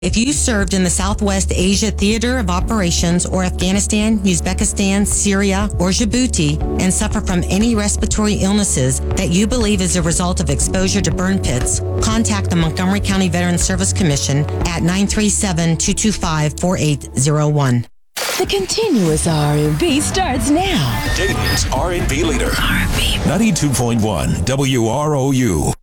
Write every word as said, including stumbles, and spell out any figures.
If you served in the Southwest Asia Theater of Operations or Afghanistan, Uzbekistan, Syria, or Djibouti and suffer from any respiratory illnesses that you believe is a result of exposure to burn pits, contact the Montgomery County Veterans Service Commission at nine three seven, two two five, four eight zero one. The continuous R and B starts now. Dayton's R and B leader. R and B. ninety-two point one W R O U.